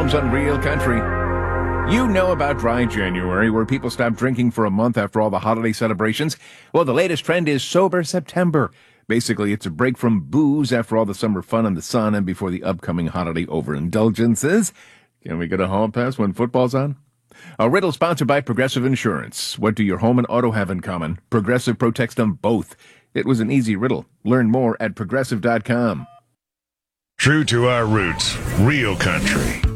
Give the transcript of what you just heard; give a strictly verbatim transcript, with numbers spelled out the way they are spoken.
Booze on Real Country. You know about Dry January, where people stop drinking for a month after all the holiday celebrations. Well, the latest trend is Sober September. Basically, it's a break from booze after all the summer fun in the sun and before the upcoming holiday overindulgences. Can we get a hall pass when football's on? A riddle sponsored by Progressive Insurance. What do your home and auto have in common? Progressive protects them both. It was an easy riddle. Learn more at progressive dot com. True to our roots, real country.